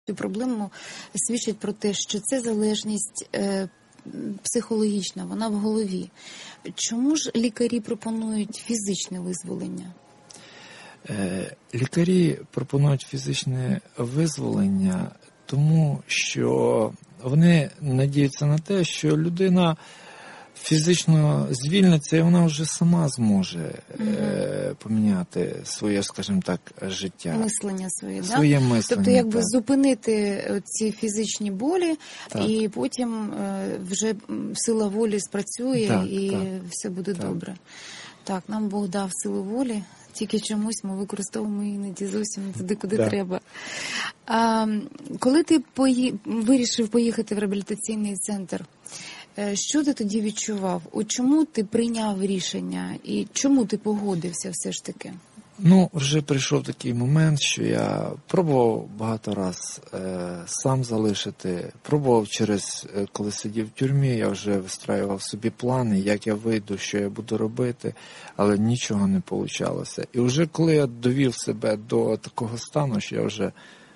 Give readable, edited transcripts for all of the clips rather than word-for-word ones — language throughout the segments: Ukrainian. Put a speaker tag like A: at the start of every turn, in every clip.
A: цю проблему свідчить про те, що це залежність психологічна, вона в голові. Чому ж лікарі пропонують фізичне визволення?
B: Лікарі пропонують фізичне визволення, тому що вони надіються на те, що людина фізично звільниться, і вона вже сама зможе поміняти своє, скажімо так, життя.
A: Мислення своє,
B: своє мислення.
A: Тобто, якби зупинити ці фізичні болі, і потім вже сила волі спрацює, і все буде добре. Так, нам Бог дав силу волі, тільки чомусь ми використовуємо її не зовсім туди, куди треба. Коли ти вирішив поїхати в реабілітаційний центр, що ти тоді відчував? Чому ти прийняв рішення і чому ти погодився все ж таки?
B: Вже прийшов такий момент, що я пробував багато раз сам залишити. Пробував коли сидів в тюрмі, я вже вистраював собі плани, як я вийду, що я буду робити, але нічого не вийшло. І вже коли я довів себе до такого стану, що я вже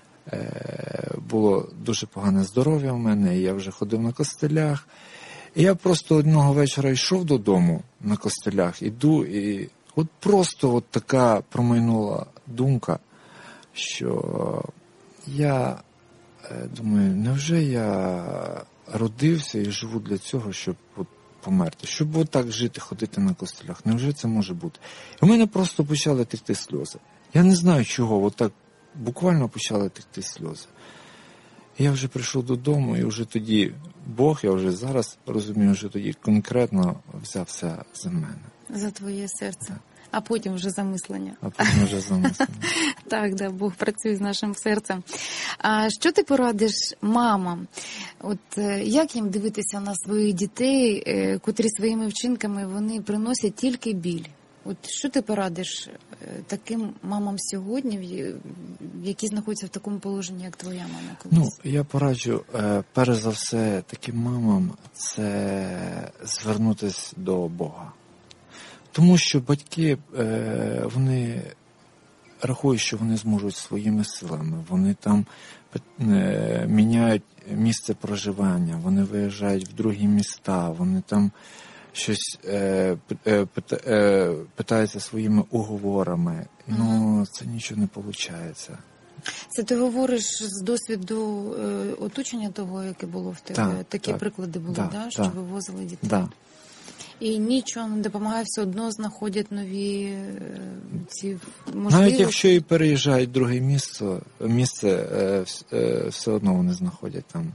B: було дуже погане здоров'я в мене, і я вже ходив на костелях, і я просто одного вечора йшов додому на костелях, іду, і просто така промайнула думка, що я думаю, невже я родився і живу для цього, щоб померти? Щоб так жити, ходити на костелях? Невже це може бути? І в мене просто почали текти сльози. Я не знаю чого, так буквально почали текти сльози. І я вже прийшов додому, і вже тоді Бог, я вже зараз розумію, вже тоді конкретно взявся за мене.
A: За твоє серце. Так. А потім вже замислення. Так, Бог працює з нашим серцем. А що ти порадиш мамам? Як їм дивитися на своїх дітей, котрі своїми вчинками вони приносять тільки біль? Що ти порадиш таким мамам сьогодні, які знаходяться в такому положенні, як твоя мама колись?
B: Я пораджу, перш за все, таким мамам це звернутися до Бога. Тому що батьки, вони рахують, що вони зможуть своїми силами. Вони там міняють місце проживання, вони виїжджають в другі міста, вони там щось питаються своїми уговорами. Це нічого не виходить.
A: Це ти говориш з досвіду оточення того, яке було в тебе? Такі приклади були, що вивозили дітей? Так. І нічого не допомагає, все одно знаходять нові ці можливості?
B: Навіть якщо і переїжджають в друге місце, все одно вони знаходять там.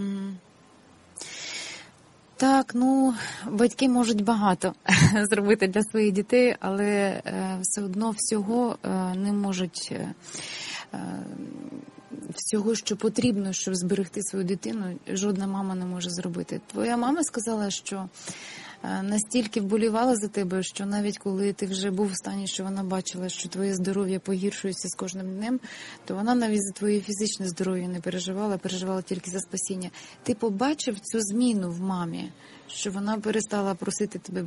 A: Так, батьки можуть багато зробити для своїх дітей, але все одно всього не можуть, всього, що потрібно, щоб зберегти свою дитину, жодна мама не може зробити. Твоя мама сказала, що настільки вболівала за тебе, що навіть коли ти вже був в стані, що вона бачила, що твоє здоров'я погіршується з кожним днем, то вона навіть за твоє фізичне здоров'я не переживала, переживала тільки за спасіння. Ти побачив цю зміну в мамі, що вона перестала просити тебе?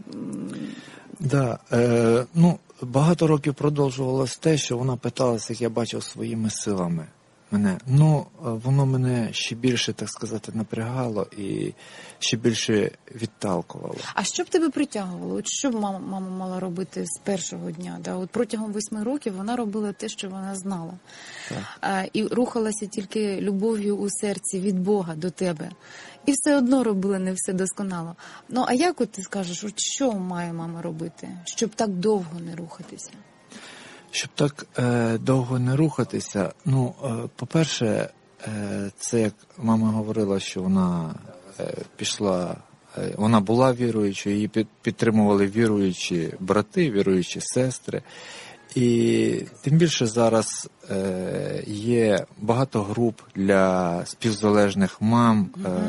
B: Багато років продовжувалось те, що вона питалася, як я бачив своїми силами мене. Воно мене ще більше, так сказати, напрягало і ще більше відталкувало.
A: А що б тебе притягувало? Що б мама мала робити з першого дня? Протягом 8 років вона робила те, що вона знала. І рухалася тільки любов'ю у серці від Бога до тебе. І все одно робила не все досконало. А як ти скажеш, що має мама робити, щоб так довго не рухатися?
B: Щоб так довго не рухатися, по-перше, це як мама говорила, що вона пішла, вона була віруючою, її підтримували віруючі брати, віруючі сестри. І тим більше зараз є багато груп для співзалежних мам,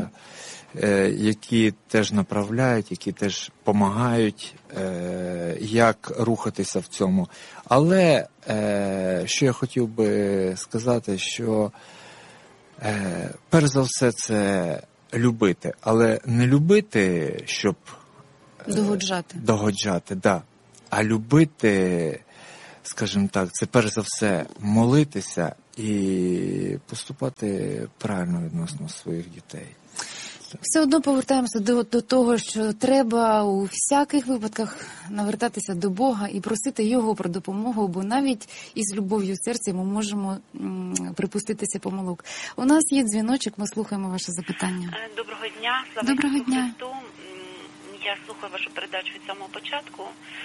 B: які теж направляють, які теж допомагають, як рухатися в цьому. Але що я хотів би сказати, що перш за все це любити, але не любити, щоб догоджати, а любити, скажімо так, це перш за все молитися і поступати правильно відносно своїх дітей.
A: Все одно повертаємося до того, що треба у всяких випадках навертатися до Бога і просити Його про допомогу, бо навіть із любов'ю в серці ми можемо припуститися помилок. У нас є дзвіночок, ми слухаємо ваше запитання.
C: Доброго дня, слава
A: Доброго
C: Ісусу
A: дня.
C: Христу. Я слухаю вашу передачу від самого початку.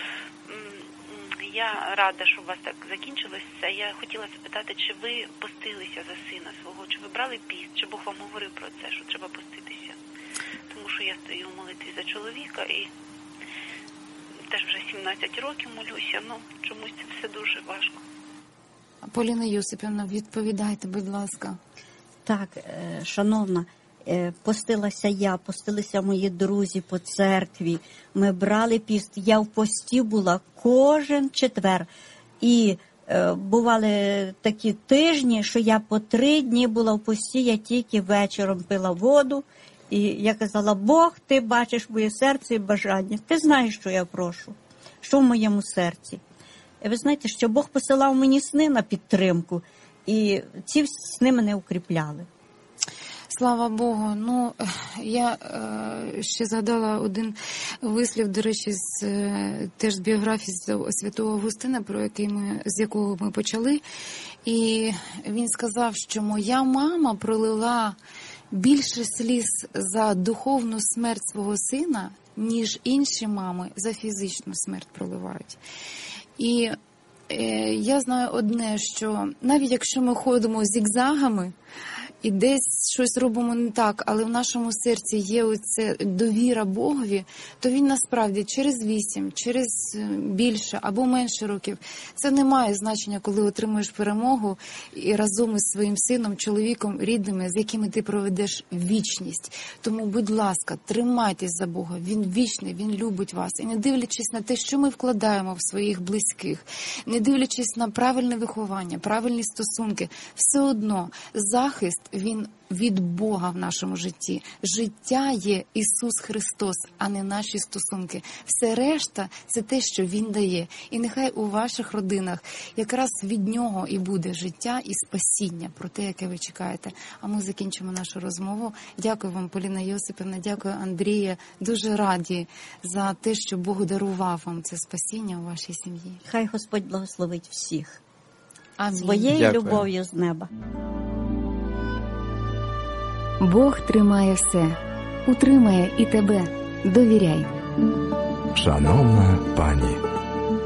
C: Я рада, що у вас так закінчилось все. Я хотіла запитати, чи ви постилися за сина свого, чи ви брали піст, чи Бог вам говорив про це, що треба поститися? Тому що я стою в молитві за чоловіка і теж вже 17 років молюся, чомусь це все дуже важко.
A: Поліна Йосипівна, відповідайте, будь ласка.
D: Так, шановна, постилася я, постилися мої друзі по церкві. Ми брали піст. Я в пості була кожен четвер. І бували такі тижні, що я по 3 дні була в пості, я тільки вечором пила воду. І я казала: Бог, ти бачиш моє серце і бажання. Ти знаєш, що я прошу, що в моєму серці. І ви знаєте, що Бог посилав мені сни на підтримку, і ці сни мене укріпляли.
A: Слава Богу. Я ще згадала один вислів, до речі, теж з біографії святого Августина, з якого ми почали. І він сказав, що моя мама пролила більше сліз за духовну смерть свого сина, ніж інші мами за фізичну смерть проливають. І я знаю одне, що навіть якщо ми ходимо зігзагами і десь щось робимо не так, але в нашому серці є оце довіра Богові, то він насправді через 8, через більше або менше років, це не має значення, коли отримуєш перемогу і разом із своїм сином, чоловіком, рідними, з якими ти проведеш вічність. Тому, будь ласка, тримайтесь за Бога, Він вічний, Він любить вас. І не дивлячись на те, що ми вкладаємо в своїх близьких, не дивлячись на правильне виховання, правильні стосунки, все одно захист, він від Бога в нашому житті. Життя є Ісус Христос, а не наші стосунки. Все решта – це те, що Він дає. І нехай у ваших родинах якраз від Нього і буде життя і спасіння, про те, яке ви чекаєте. А ми закінчимо нашу розмову. Дякую вам, Поліна Йосипівна, дякую, Андрія. Дуже раді за те, що Бог дарував вам це спасіння у вашій сім'ї.
D: Хай Господь благословить всіх.
A: Амінь.
D: Своєю
B: Дякую.
D: любов'ю з неба.
E: Бог тримає все, утримає і тебе. Довіряй.
F: Шановна пані.